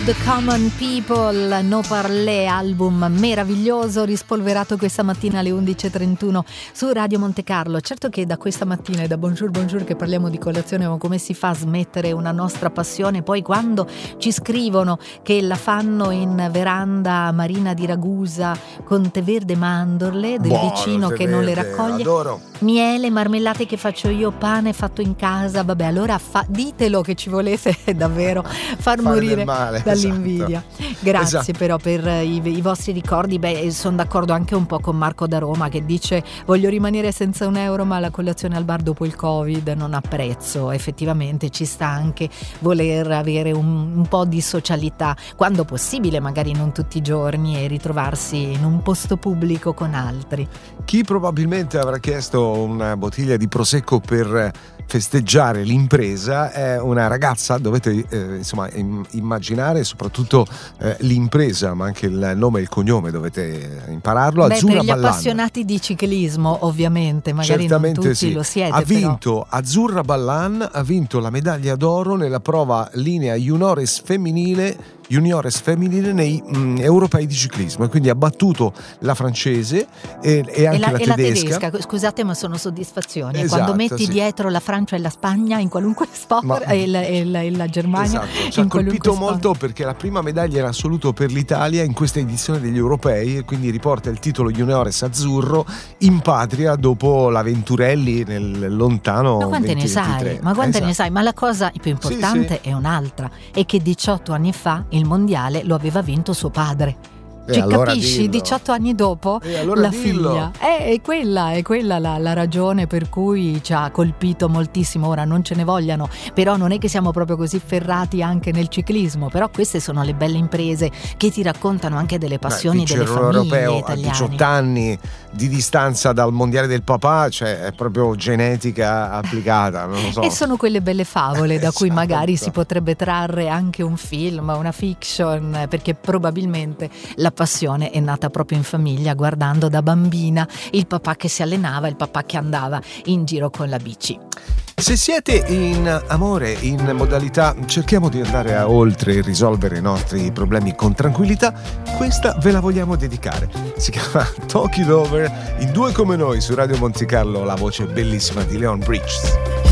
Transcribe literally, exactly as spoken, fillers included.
The Common People, No Parlé, album meraviglioso rispolverato questa mattina alle undici e trentuno su Radio Monte Carlo. Certo che da questa mattina e da Bonjour Bonjour che parliamo di colazione, ma come si fa a smettere una nostra passione? Poi quando ci scrivono che la fanno in veranda Marina di Ragusa con tè verde mandorle del Buono, vicino che verde, non le raccoglie, adoro. Miele, marmellate che faccio io, pane fatto in casa, vabbè allora fa, ditelo che ci volete davvero far Fare morire del male, dall'invidia. esatto. Grazie Esatto. però per i, i vostri ricordi. Beh, sono d'accordo anche un po' con Marco da Roma che dice voglio rimanere senza un euro ma la colazione al bar dopo il Covid non ha prezzo. Effettivamente ci sta anche voler avere un, un po' di socialità quando possibile, magari non tutti i giorni, e ritrovarsi in un posto pubblico con altri. Chi probabilmente avrà chiesto una bottiglia di prosecco per festeggiare l'impresa è una ragazza, dovete eh, insomma im- immaginare soprattutto eh, l'impresa, ma anche il nome e il cognome dovete impararlo. Beh, Azzurra per gli Ballan, appassionati di ciclismo ovviamente, magari certamente non tutti sì. lo siete, ha però. vinto Azzurra Ballan, ha vinto la medaglia d'oro nella prova linea juniores femminile juniores femminile nei mh, europei di ciclismo, e quindi ha battuto la francese e, e anche e la, la, e la tedesca. tedesca, scusate ma sono soddisfazioni. Esatto, quando metti sì. dietro la Francia e la Spagna in qualunque sport, Ma- e, la, e, la, e la Germania Esatto, ci ha in colpito qualunque sport. molto perché la prima medaglia in assoluto per l'Italia in questa edizione degli europei, e quindi riporta il titolo juniores azzurro in patria dopo la Venturelli nel lontano Ma quante ne sai? duemilaventitré. Ma quante Esatto. ne sai? Ma la cosa più importante Sì, è un'altra, è che diciotto anni fa il mondiale lo aveva vinto suo padre. E Cioè, allora capisci? dillo. diciotto anni dopo E allora la dillo. figlia è, è quella, è quella la, la ragione per cui ci ha colpito moltissimo. Ora non ce ne vogliano, però non è che siamo proprio così ferrati anche nel ciclismo. Però queste sono le belle imprese che ti raccontano anche delle passioni Beh, delle vincere un famiglie europeo a italiane. diciotto anni di distanza dal mondiale del papà, cioè è proprio genetica applicata, non lo so. E sono quelle belle favole da cui Esatto. magari si potrebbe trarre anche un film, una fiction, perché probabilmente la passione è nata proprio in famiglia, guardando da bambina il papà che si allenava, il papà che andava in giro con la bici. Se siete in amore, in modalità cerchiamo di andare a oltre e risolvere i nostri problemi con tranquillità, questa ve la vogliamo dedicare. Si chiama Talk It Over, in due come noi su Radio Monte Carlo, la voce bellissima di Leon Bridges.